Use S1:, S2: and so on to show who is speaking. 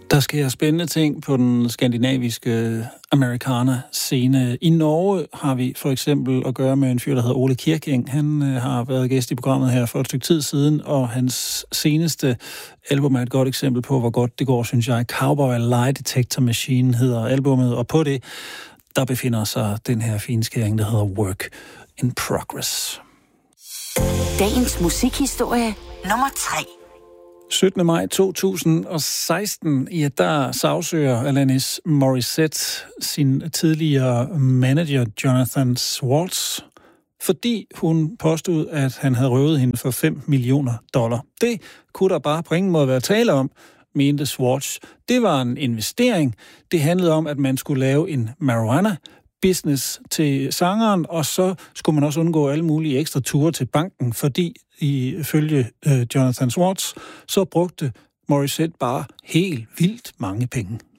S1: Der sker spændende ting på den skandinaviske Americana-scene. I Norge har vi for eksempel at gøre med en fyr, der hedder Ole Kirkeng. Han har været gæst i programmet her for et stykke tid siden, og hans seneste album er et godt eksempel på, hvor godt det går, synes jeg. Cowboy Lie Detector Machine hedder albumet, og på det, der befinder sig den her finskæring, der hedder Work in Progress.
S2: Dagens musikhistorie nummer 3.
S1: 17. maj 2016, ja, der sagsøger Alanis Morissette sin tidligere manager Jonathan Swartz, fordi hun påstod, at han havde røvet hende for $5 millioner. Det kunne der bare på ingen måde være tale om, mente Swartz. Det var en investering. Det handlede om, at man skulle lave en marijuana-business til sangeren, og så skulle man også undgå alle mulige ekstra ture til banken, fordi ifølge Jonathan Swartz, så brugte Morissette bare helt vildt mange penge.